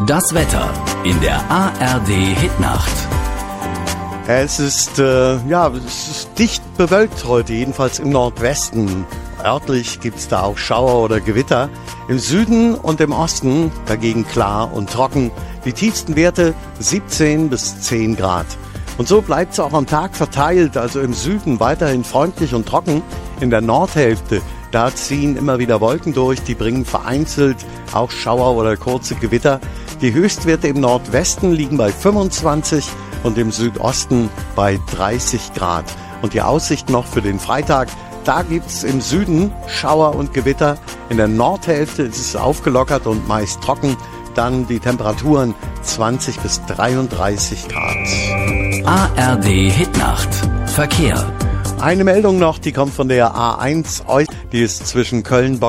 Das Wetter in der ARD Hitnacht. Es ist dicht bewölkt heute, jedenfalls im Nordwesten. Örtlich gibt es da auch Schauer oder Gewitter. Im Süden und im Osten dagegen klar und trocken. Die tiefsten Werte 17 bis 10 Grad. Und so bleibt es auch am Tag verteilt, also im Süden weiterhin freundlich und trocken. In der Nordhälfte, da ziehen immer wieder Wolken durch, die bringen vereinzelt auch Schauer oder kurze Gewitter. Die Höchstwerte im Nordwesten liegen bei 25 und im Südosten bei 30 Grad. Und die Aussicht noch für den Freitag, da gibt's im Süden Schauer und Gewitter. In der Nordhälfte ist es aufgelockert und meist trocken. Dann die Temperaturen 20 bis 33 Grad. ARD Hitnacht. Verkehr. Eine Meldung noch, die kommt von der A1, die ist zwischen Köln